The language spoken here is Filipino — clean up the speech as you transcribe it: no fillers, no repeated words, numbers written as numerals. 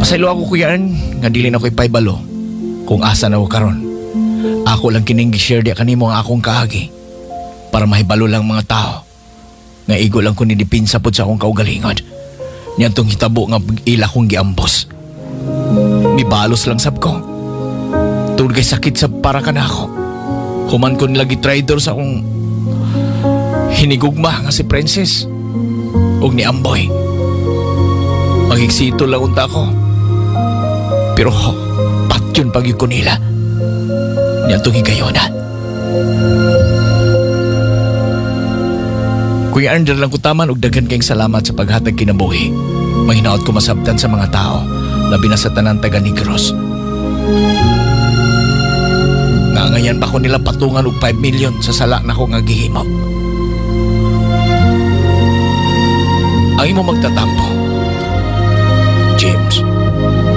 Pasaylo ako kuya Ern, nga dili na ko'y paibalo kung asa na ko karon. Ako lang kining gi-share di kanimo ang akong kaagi para mahibalo lang mga tao nga igo lang ko ni dipinsa pod sa akong kaugalingon. Niyantong hitabo nga ila kong giambos. Mibalos lang sab ko. Tungod kay sakit sa para ka na ako. Human ko nilagi traitor sa akong hinigugma nga si Princess ug ni Amboy. Magigsito lang unta ko. Pero patyon pag ko nila. Niyantong higayon na. Kuya Arndel lang kutaman og daghan kayong salamat sa paghatag kinabuhi. Mahinaot ko masabtan sa mga tao, labi na sa tanan taga Negros. Nangayan pa ko nila patungan og 5 million sa sala na ko nga gihimo. Ang imo magtatampo,